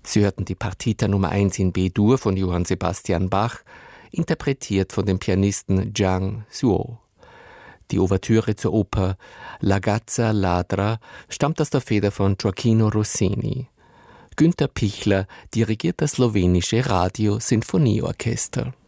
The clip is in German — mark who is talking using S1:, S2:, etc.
S1: Sie hörten die Partita Nummer 1 in B-Dur von Johann Sebastian Bach, interpretiert von dem Pianisten Jiang Suo. Die Ouvertüre zur Oper La Gazza Ladra stammt aus der Feder von Gioacchino Rossini. Günter Pichler dirigiert das slowenische Radio-Sinfonieorchester.